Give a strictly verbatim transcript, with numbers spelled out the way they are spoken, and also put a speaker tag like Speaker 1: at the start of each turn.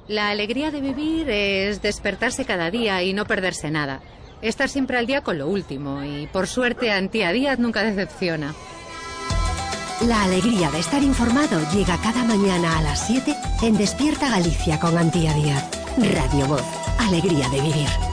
Speaker 1: La alegría de vivir es despertarse cada día y no perderse nada. Estar siempre al día con lo último y, por suerte, Antía Díaz nunca decepciona.
Speaker 2: La alegría de estar informado llega cada mañana a las siete en Despierta Galicia con Antía Díaz. Radio Voz, alegría de vivir.